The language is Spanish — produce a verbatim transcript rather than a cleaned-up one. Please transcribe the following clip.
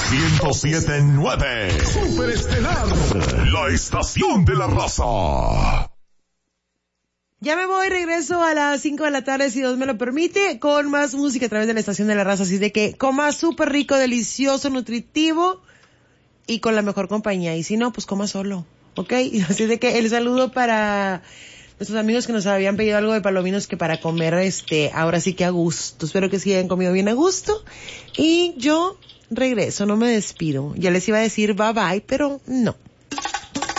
ciento siete punto nueve. Superestelar, la estación de la raza. Ya me voy, regreso a las cinco de la tarde, si Dios me lo permite, con más música a través de la estación de la raza. Así de que coma súper rico, delicioso, nutritivo y con la mejor compañía. Y si no, pues coma solo, ¿ok? Así de que el saludo para nuestros amigos que nos habían pedido algo de palominos que para comer, este, ahora sí que a gusto. Espero que sí hayan comido bien a gusto. Y yo regreso, no me despido. Ya les iba a decir bye bye, pero no.